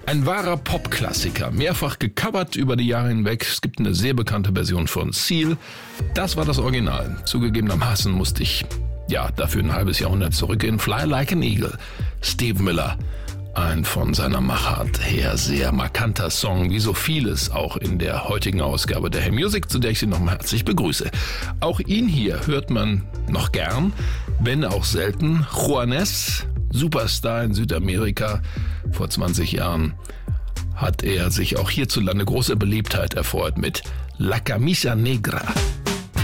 Ein wahrer Popklassiker, mehrfach gecovert über die Jahre hinweg. Es gibt eine sehr bekannte Version von Seal. Das war das Original. Zugegebenermaßen musste ich dafür ein halbes Jahrhundert zurückgehen. Fly Like an Eagle, Steve Miller. Ein von seiner Machart her sehr markanter Song, wie so vieles auch in der heutigen Ausgabe der Hey Music, zu der ich Sie nochmal herzlich begrüße. Auch ihn hier hört man noch gern, wenn auch selten. Juanes, Superstar in Südamerika. Vor 20 Jahren hat er sich auch hierzulande große Beliebtheit erfreut mit La Camisa Negra.